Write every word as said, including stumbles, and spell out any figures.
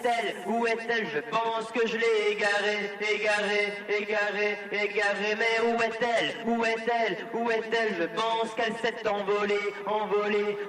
est-elle? Où est-elle? Je pense que je l'ai égarée, égarée, égarée, égarée. Mais où est-elle? Où est-elle? Où est-elle? Je pense qu'elle s'est envolée, envolée.